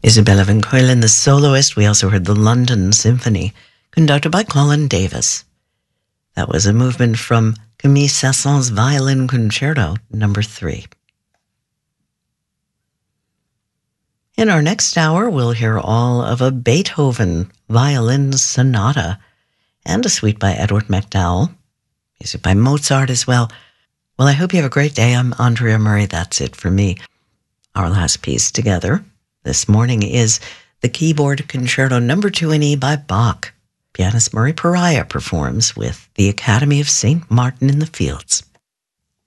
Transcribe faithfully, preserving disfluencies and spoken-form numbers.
Isabella Van Keulen, the soloist. We also heard the London Symphony, conducted by Colin Davis. That was a movement from Camille Saint-Saëns's Violin Concerto, number three. In our next hour, we'll hear all of a Beethoven violin sonata and a suite by Edward MacDowell, music by Mozart as well. Well, I hope you have a great day. I'm Andrea Murray. That's it for me. Our last piece together this morning is the Keyboard Concerto number two in E by Bach. Pianist Murray Pariah performs with the Academy of Saint Martin in the Fields.